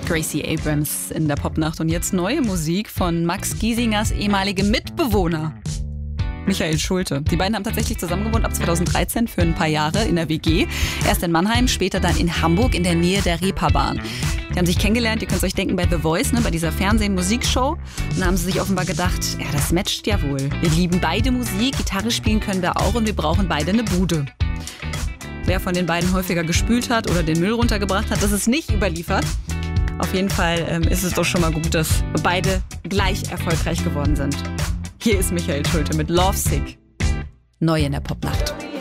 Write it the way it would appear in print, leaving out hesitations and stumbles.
Gracie Abrams in der Popnacht. Und jetzt neue Musik von Max Giesingers ehemaligem Mitbewohner Michael Schulte. Die beiden haben tatsächlich zusammen gewohnt ab 2013 für ein paar Jahre in der WG. Erst in Mannheim, später dann in Hamburg in der Nähe der Reeperbahn. Die haben sich kennengelernt, ihr könnt euch denken, bei The Voice, bei dieser Fernseh-Musikshow. Und da haben sie sich offenbar gedacht, ja, das matcht ja wohl. Wir lieben beide Musik, Gitarre spielen können wir auch und wir brauchen beide eine Bude. Wer von den beiden häufiger gespült hat oder den Müll runtergebracht hat, das ist nicht überliefert. Auf jeden Fall ist es doch schon mal gut, dass beide gleich erfolgreich geworden sind. Hier ist Michael Schulte mit Lovesick. Neu in der Popnacht.